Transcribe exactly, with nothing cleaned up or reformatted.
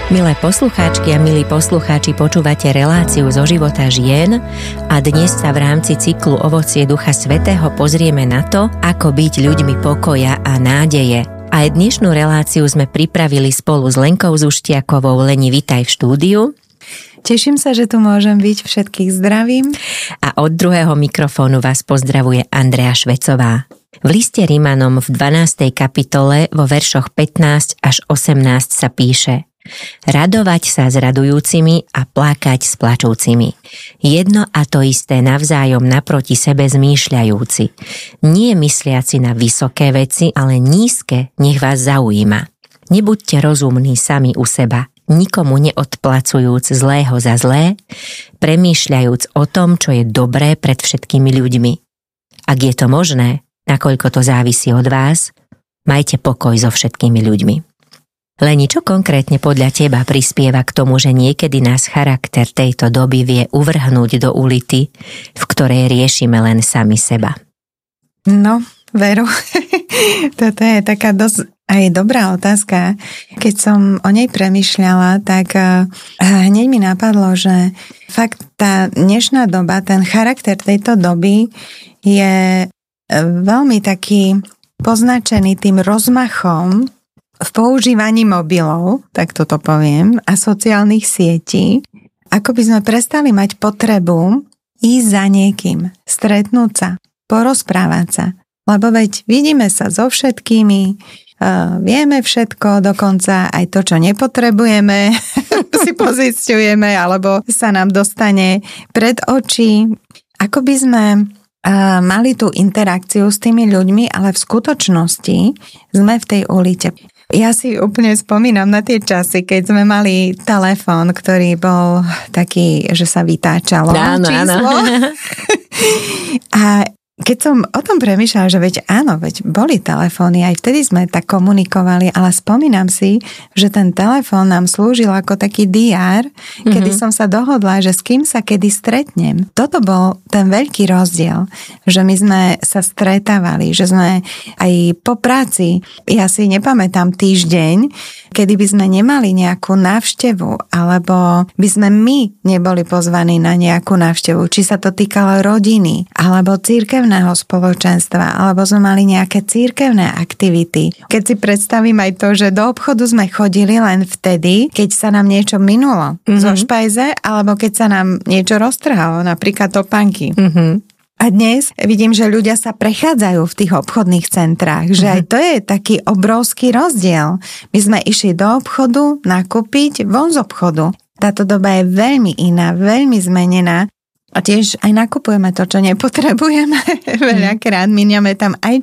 Milé poslucháčky a milí poslucháči, počúvate reláciu zo života žien a dnes sa v rámci cyklu Ovocie Ducha Svätého pozrieme na to, ako byť ľuďmi pokoja a nádeje. Aj dnešnú reláciu sme pripravili spolu s Lenkou Zuštiakovou. Leni, vitaj v štúdiu. Teším sa, že tu môžem byť, všetkých zdravím. A od druhého mikrofónu vás pozdravuje Andrea Švecová. V liste Rimanom v dvanástej kapitole vo veršoch pätnásť až osemnásť sa píše: radovať sa s radujúcimi a plakať s plačúcimi. Jedno a to isté navzájom naproti sebe zmýšľajúci. Nie mysliaci na vysoké veci, ale nízke nech vás zaujíma. Nebuďte rozumní sami u seba, nikomu neodplacujúc zlého za zlé, premýšľajúc o tom, čo je dobré pred všetkými ľuďmi. Ak je to možné, nakoľko to závisí od vás, majte pokoj so všetkými ľuďmi. Leni, čo konkrétne podľa teba prispieva k tomu, že niekedy nás charakter tejto doby vie uvrhnúť do ulity, v ktorej riešime len sami seba? No, veru, toto je taká dosť aj dobrá otázka. Keď som o nej premýšľala, tak hneď mi napadlo, že fakt tá dnešná doba, ten charakter tejto doby je veľmi taký poznačený tým rozmachom v používaní mobilov, tak toto poviem, a sociálnych sietí, ako by sme prestali mať potrebu ísť za niekým, stretnúť sa, porozprávať sa. Lebo veď vidíme sa so všetkými, uh, vieme všetko, dokonca aj to, čo nepotrebujeme, si pozisťujeme, alebo sa nám dostane pred oči. Ako by sme uh, mali tú interakciu s tými ľuďmi, ale v skutočnosti sme v tej ulite. Ja si úplne spomínam na tie časy, keď sme mali telefón, ktorý bol taký, že sa vytáčalo áno, číslo. Áno. A keď som o tom premýšľala, že veď áno, veď boli telefóny, aj vtedy sme tak komunikovali, ale spomínam si, že ten telefón nám slúžil ako taký diár, mm-hmm. kedy som sa dohodla, že s kým sa kedy stretnem. Toto bol ten veľký rozdiel, že my sme sa stretávali, že sme aj po práci, ja si nepamätám týždeň, kedy by sme nemali nejakú návštevu, alebo by sme my neboli pozvaní na nejakú návštevu, či sa to týkalo rodiny, alebo cirkevného spoločenstva, alebo sme mali nejaké cirkevné aktivity. Keď si predstavím aj to, že do obchodu sme chodili len vtedy, keď sa nám niečo minulo mm-hmm. zo špajze, alebo keď sa nám niečo roztrhalo, napríklad topánky. Mm-hmm. A dnes vidím, že ľudia sa prechádzajú v tých obchodných centrách, že aj to je taký obrovský rozdiel. My sme išli do obchodu nakúpiť von z obchodu. Táto doba je veľmi iná, veľmi zmenená a tiež aj nakupujeme to, čo nepotrebujeme. Veľakrát miniame tam aj